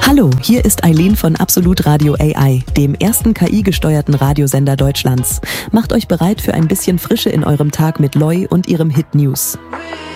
Hallo, hier ist Eileen von Absolut Radio AI, dem ersten KI-gesteuerten Radiosender Deutschlands. Macht euch bereit für ein bisschen Frische in eurem Tag mit Loi und ihrem Hit News.